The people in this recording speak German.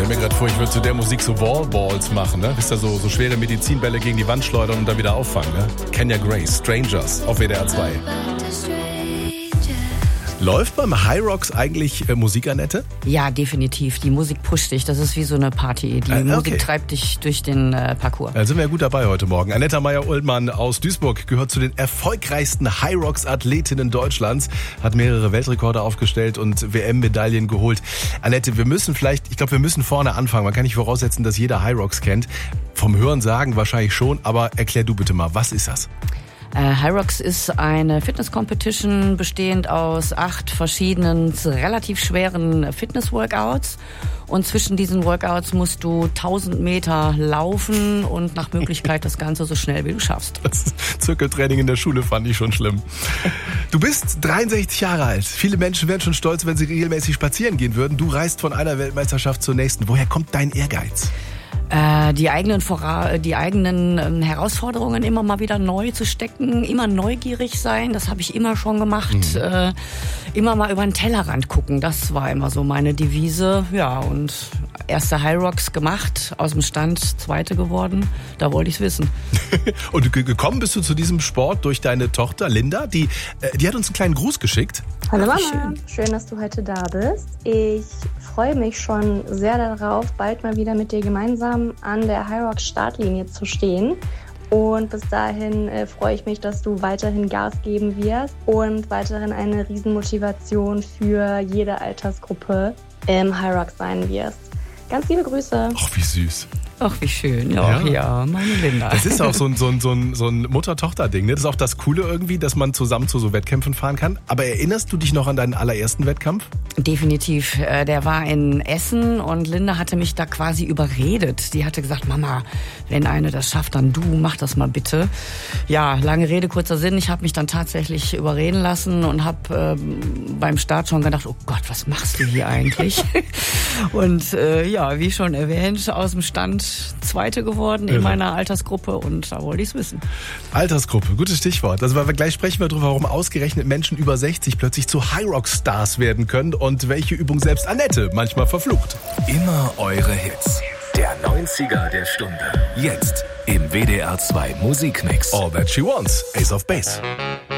stell mir gerade vor, ich würde zu der Musik so Wallballs machen, ne? Wisst ihr, so schwere Medizinbälle gegen die Wand schleudern und dann wieder auffangen, ne? Kenya Grace, Strangers auf WDR 2. Läuft beim High Rocks eigentlich Musik, Annette? Ja, definitiv. Die Musik pusht dich. Das ist wie so eine Party. Die Musik treibt dich durch den Parcours. Da sind wir ja gut dabei heute Morgen. Annette Meyer-Ullmann aus Duisburg gehört zu den erfolgreichsten High Rocks Athletinnen Deutschlands, hat mehrere Weltrekorde aufgestellt und WM-Medaillen geholt. Annette, ich glaube, wir müssen vorne anfangen. Man kann nicht voraussetzen, dass jeder High Rocks kennt. Vom Hören sagen wahrscheinlich schon, aber erklär du bitte mal, was ist das? High Rocks ist eine Fitness-Competition bestehend aus 8 verschiedenen, relativ schweren Fitness-Workouts. Und zwischen diesen Workouts musst du 1000 Meter laufen und nach Möglichkeit das Ganze so schnell wie du schaffst. Das Zirkeltraining in der Schule fand ich schon schlimm. Du bist 63 Jahre alt. Viele Menschen wären schon stolz, wenn sie regelmäßig spazieren gehen würden. Du reist von einer Weltmeisterschaft zur nächsten. Woher kommt dein Ehrgeiz? Die eigenen Herausforderungen immer mal wieder neu zu stecken, immer neugierig sein, das habe ich immer schon gemacht. Immer mal über den Tellerrand gucken, das war immer so meine Devise. Ja, und erste High Rocks gemacht, aus dem Stand zweite geworden, da wollte ich es wissen. Und gekommen bist du zu diesem Sport durch deine Tochter Linda, die hat uns einen kleinen Gruß geschickt. Hallo Mama, schön, dass du heute da bist. Ich freue mich schon sehr darauf, bald mal wieder mit dir gemeinsam an der High Rocks Startlinie zu stehen. Und bis dahin freue ich mich, dass du weiterhin Gas geben wirst und weiterhin eine Riesenmotivation für jede Altersgruppe im High Rocks sein wirst. Ganz liebe Grüße. Ach, wie süß. Ach, wie schön. Ja, meine Linda. Das ist auch so ein Mutter-Tochter-Ding, ne? Das ist auch das Coole irgendwie, dass man zusammen zu so Wettkämpfen fahren kann. Aber erinnerst du dich noch an deinen allerersten Wettkampf? Definitiv. Der war in Essen und Linda hatte mich da quasi überredet. Die hatte gesagt, Mama, wenn eine das schafft, dann du, mach das mal bitte. Ja, lange Rede, kurzer Sinn. Ich habe mich dann tatsächlich überreden lassen und habe beim Start schon gedacht, oh Gott, was machst du hier eigentlich? Und wie schon erwähnt, aus dem Stand Zweite geworden in meiner Altersgruppe und da wollte ich es wissen. Altersgruppe, gutes Stichwort. Also gleich sprechen wir darüber, warum ausgerechnet Menschen über 60 plötzlich zu High-Rock-Stars werden können und welche Übung selbst Annette manchmal verflucht. Immer eure Hits. Der 90er der Stunde. Jetzt im WDR 2 Musikmix. All That She Wants, Ace of Base.